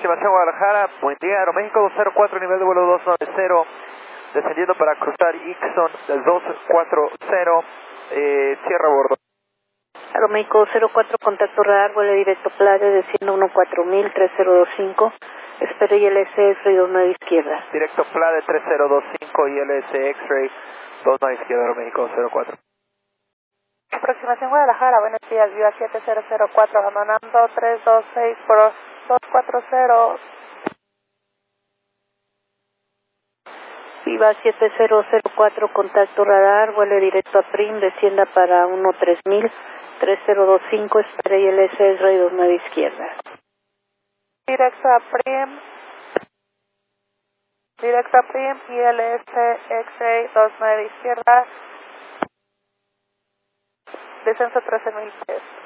Aproximación Guadalajara, buen día, Aeroméxico 204, nivel de vuelo 290, descendiendo para cruzar Ixon del 240, cierra bordo. Aeroméxico 04, contacto radar, vuelo directo Playa, desciendo 14000, 3025, espero ILS X-Ray 29 izquierda. Directo Playa 3025, ILS X-Ray 29 izquierda, Aeroméxico 04. Aproximación Guadalajara, buenos días, Viva 7004, abandonando 326 por 240. Viva 7004, contacto radar, vuelo directo a Prim, descienda para 13000, 3025, espera ILS X-Ray 29 izquierda. Directo a Prim, ILS X-Ray 29 izquierda, descenso 13000 pies.